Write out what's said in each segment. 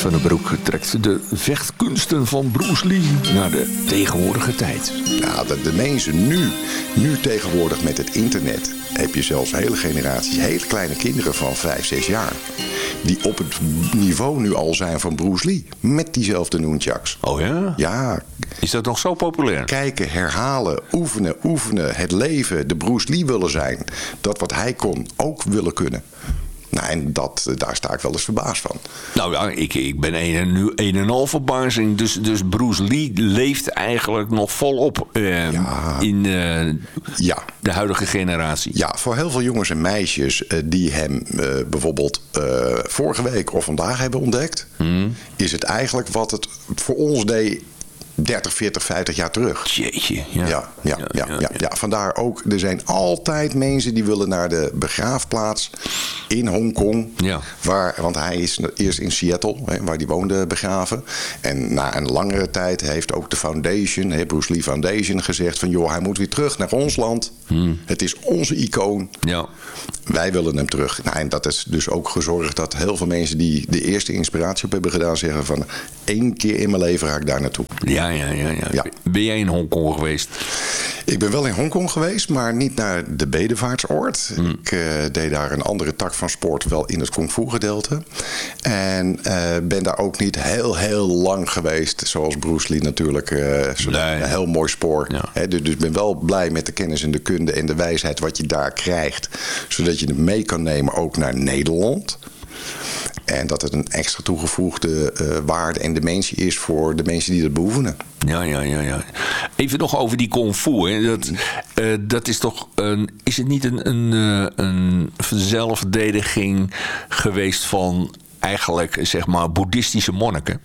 van den Broek trekt de vechtkunsten van Bruce Lee naar de tegenwoordige tijd. Ja, de mensen nu tegenwoordig met het internet, heb je zelfs hele generaties, hele kleine kinderen van 5, 6 jaar. Die op het niveau nu al zijn van Bruce Lee. Met diezelfde nunchucks. Oh ja? Ja. Is dat nog zo populair? Kijken, herhalen, oefenen, het leven, de Bruce Lee willen zijn. Dat wat hij kon, ook willen kunnen. Nou, en daar sta ik wel eens verbaasd van. Nou ja, ik ben nu een en al verbazing. Dus Bruce Lee leeft eigenlijk nog volop in de huidige generatie. Ja, voor heel veel jongens en meisjes die hem bijvoorbeeld vorige week of vandaag hebben ontdekt, is het eigenlijk wat het voor ons deed 30, 40, 50 jaar terug. Jeetje. Ja. Vandaar ook, er zijn altijd mensen die willen naar de begraafplaats in Hongkong. Ja. Want hij is eerst in Seattle, waar hij woonde, begraven. En na een langere tijd heeft ook de Foundation, Bruce Lee Foundation, gezegd van joh, hij moet weer terug naar ons land. Het is onze icoon. Ja. Wij willen hem terug. Nou, en dat is dus ook gezorgd dat heel veel mensen die de eerste inspiratie op hebben gedaan, zeggen van 1 keer in mijn leven ga ik daar naartoe. Ja. Ben jij in Hongkong geweest? Ik ben wel in Hongkong geweest, maar niet naar de bedevaartsoord. Ik deed daar een andere tak van sport, wel in het kung fu gedeelte. En ben daar ook niet heel lang geweest, zoals Bruce Lee natuurlijk. Een heel mooi spoor. Ja. Dus ik ben wel blij met de kennis en de kunde en de wijsheid wat je daar krijgt. Zodat je het mee kan nemen ook naar Nederland. En dat het een extra toegevoegde waarde en dimensie is voor de mensen die dat beoefenen. Ja. Even nog over die kung fu. Hè. Dat is toch is het niet een zelfverdediging geweest van eigenlijk zeg maar boeddhistische monniken?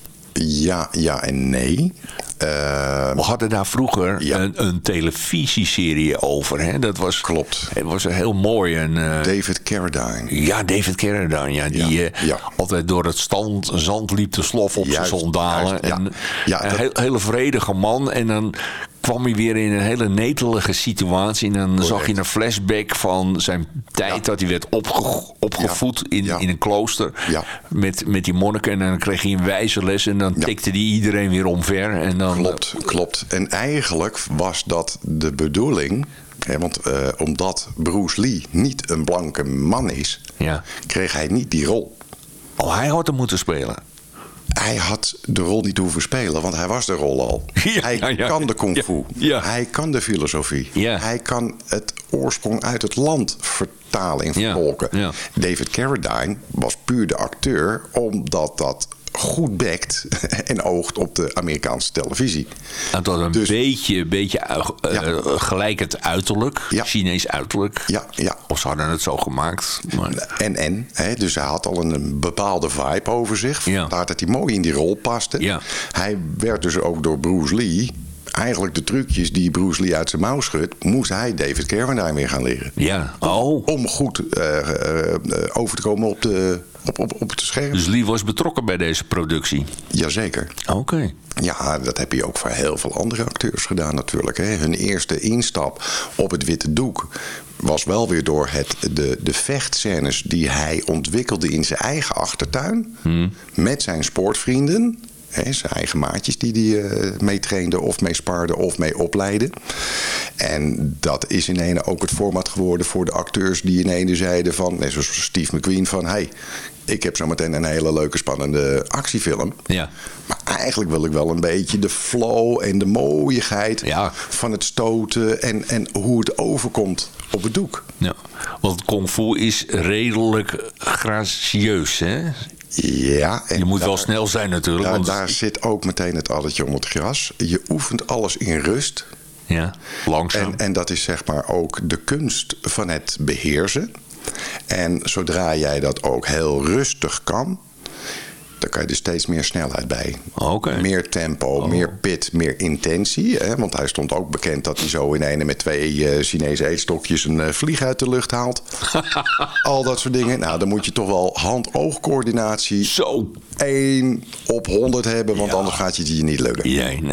Ja en nee. We hadden daar vroeger een televisieserie over. Hè? Dat was, klopt. Het was heel mooi. David Carradine. Ja, David Carradine. Ja, die altijd door het zand liep te sloffen op zijn sandalen. Een hele vredige man. En dan kwam hij weer in een hele netelige situatie. En dan zag je een flashback van zijn tijd dat hij werd opgevoed in een klooster. Ja. Met die monniken. En dan kreeg hij een wijze les. En dan tikte hij iedereen weer omver. En dan, Klopt. En eigenlijk was dat de bedoeling. Want omdat Bruce Lee niet een blanke man is, kreeg hij niet die rol. Oh, hij had hem moeten spelen. Hij had de rol niet hoeven spelen, want hij was de rol al. Hij kan de kung fu. Ja. Hij kan de filosofie. Ja. Hij kan het oorsprong uit het land vertalen in vertolken. Ja. David Carradine was puur de acteur, omdat dat goed bekt en oogt op de Amerikaanse televisie. En dat een beetje gelijk het uiterlijk, Chinees uiterlijk. Ja. Of ze hadden het zo gemaakt. Maar... Dus hij had al een bepaalde vibe over zich. Vandaar dat hij mooi in die rol paste. Ja. Hij werd dus ook door Bruce Lee, eigenlijk de trucjes die Bruce Lee uit zijn mouw schudt, moest hij David Carradine weer gaan leren. Ja. Om goed over te komen op het scherm. Dus Lee was betrokken bij deze productie? Jazeker. Oké. Ja, dat heb je ook voor heel veel andere acteurs gedaan natuurlijk. Hè. Hun eerste instap op het witte doek was wel weer door de vechtscènes die hij ontwikkelde in zijn eigen achtertuin. Met zijn sportvrienden. Zijn eigen maatjes die hij mee trainde of mee sparde of mee opleidde. En dat is in ene ook het format geworden voor de acteurs die in ene zeiden van, zoals Steve McQueen, van hey, ik heb zometeen een hele leuke spannende actiefilm. Ja. Maar eigenlijk wil ik wel een beetje de flow en de mooiigheid van het stoten en hoe het overkomt op het doek. Ja, want kung fu is redelijk gracieus, hè? Ja. En je moet wel snel zijn natuurlijk. Want daar zit ook meteen het addertje onder het gras. Je oefent alles in rust. Ja, langzaam. En dat is zeg maar ook de kunst van het beheersen. En zodra jij dat ook heel rustig kan, dan kan je er steeds meer snelheid bij. Okay. Meer tempo, meer pit, meer intentie. Hè? Want hij stond ook bekend dat hij zo in ene met 2 Chinese eetstokjes een vlieg uit de lucht haalt. Al dat soort dingen. Nou, dan moet je toch wel hand-oogcoördinatie zo 1 op 100 hebben, want anders gaat het je niet lukken.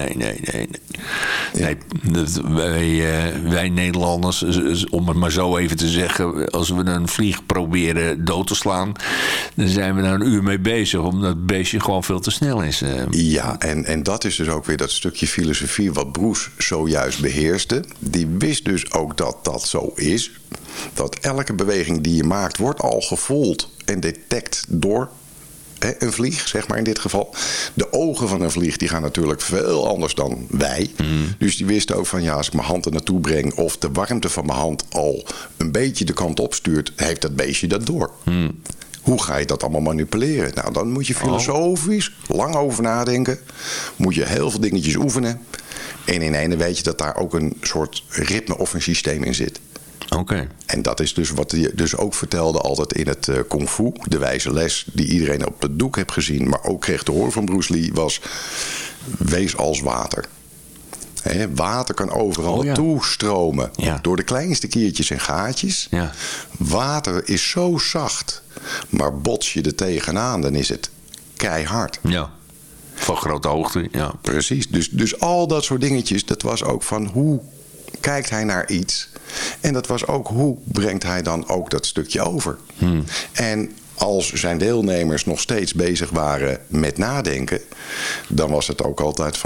Nee, wij Nederlanders, om het maar zo even te zeggen, als we een vlieg proberen dood te slaan, dan zijn we daar een uur mee bezig, omdat het beestje gewoon veel te snel is. Ja, en dat is dus ook weer dat stukje filosofie wat Bruce zojuist beheerste. Die wist dus ook dat dat zo is. Dat elke beweging die je maakt wordt al gevoeld en detect door een vlieg, zeg maar in dit geval. De ogen van een vlieg die gaan natuurlijk veel anders dan wij. Dus die wist ook van ja, als ik mijn hand er naartoe breng of de warmte van mijn hand al een beetje de kant op stuurt, heeft dat beestje dat door. Hoe ga je dat allemaal manipuleren? Nou, dan moet je filosofisch lang over nadenken. Moet je heel veel dingetjes oefenen. En in ene weet je dat daar ook een soort ritme of een systeem in zit. Okay. En dat is dus wat hij dus ook vertelde altijd in het kung fu. De wijze les die iedereen op het doek heeft gezien, maar ook kreeg te horen van Bruce Lee, was: wees als water. Water kan overal naartoe stromen. Ja. Door de kleinste kiertjes en gaatjes. Ja. Water is zo zacht. Maar bots je er tegenaan, dan is het keihard. Ja. Van grote hoogte, ja. Precies. Dus al dat soort dingetjes, dat was ook van hoe kijkt hij naar iets. En dat was ook hoe brengt hij dan ook dat stukje over. En als zijn deelnemers nog steeds bezig waren met nadenken, dan was het ook altijd van